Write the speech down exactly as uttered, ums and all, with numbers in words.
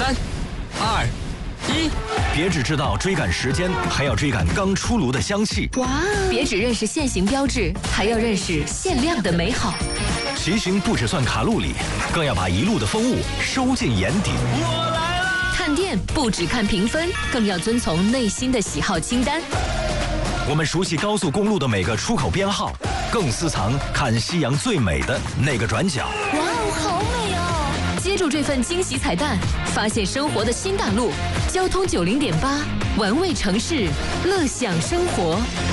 三、二、一， 别只知道追赶时间，还要追赶刚出炉的香气。 哇！别只认识限行标志，还要认识限量的美好。 骑行不只算卡路里，更要把一路的风物收进眼底。 我来啦！ 看店不只看评分，更要遵从内心的喜好清单。 我们熟悉高速公路的每个出口编号，更私藏看夕阳最美的那个转角。 哇哦，好美哦！接住这份惊喜彩蛋，发现生活的新大陆。交通九零点八，玩味城市，乐享生活。